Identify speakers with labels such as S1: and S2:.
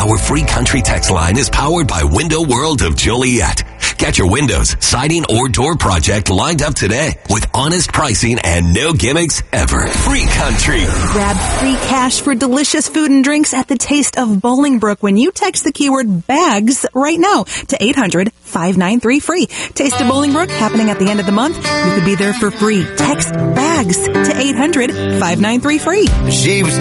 S1: Our free country text line is powered by Window World of Joliet. Get your windows, siding, or door project lined up today with honest pricing and no gimmicks ever. Free country.
S2: Grab free cash for delicious food and drinks at the Taste of Bolingbrook when you text the keyword bags right now to 800-593-FREE. Taste of Bolingbrook happening at the end of the month. You could be there for free. Text bags to 800-593-FREE.
S3: She was